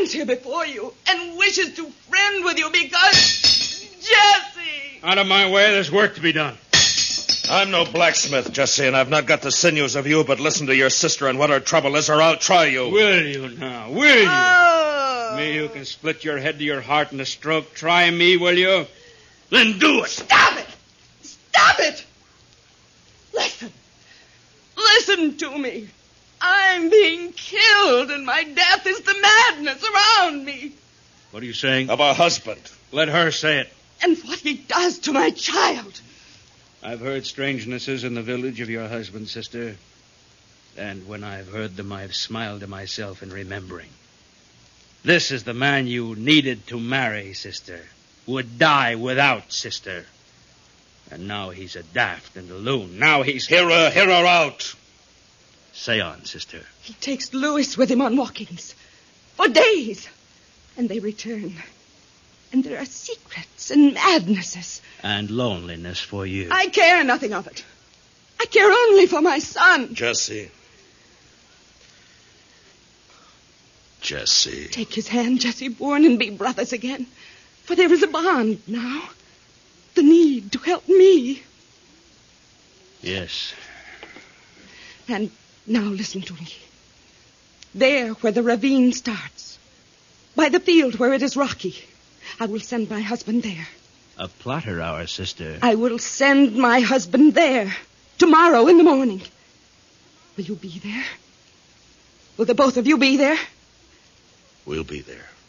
stands here before you and wishes to friend with you because... Jesse! Out of my way, there's work to be done. I'm no blacksmith, Jesse, and I've not got the sinews of you, but listen to your sister and what her trouble is, or I'll try you. Will you now? Will you? Oh. Me who can split your head to your heart in a stroke. Try me, will you? Then do it. Stop it! Stop it! Listen. Listen to me. I'm being killed, and my death is the madness around me. What are you saying? Of a husband. Let her say it. And what he does to my child. I've heard strangenesses in the village of your husband, sister. And when I've heard them, I've smiled to myself in remembering. This is the man you needed to marry, sister. Would die without, sister. And now he's a daft and a loon. Now he's... Hear her out. Say on, sister. He takes Louis with him on walkings. For days. And they return. And there are secrets and madnesses. And loneliness for you. I care nothing of it. I care only for my son. Jesse. Take his hand, Jesse Bourne, and be brothers again. For there is a bond now. The need to help me. Yes. And now listen to me. There where the ravine starts, by the field where it is rocky, I will send my husband there. A plotter, our sister. I will send my husband there tomorrow in the morning. Will you be there? Will the both of you be there? We'll be there.